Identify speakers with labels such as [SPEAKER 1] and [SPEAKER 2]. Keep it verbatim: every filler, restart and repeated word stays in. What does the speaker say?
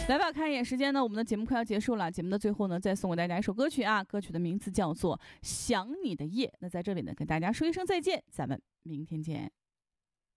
[SPEAKER 1] 来吧，看一眼时间呢，我们的节目快要结束了。节目的最后呢，再送给大家一首歌曲啊，歌曲的名字叫做《想你的夜》。那在这里呢，跟大家说一声再见，咱们明天见。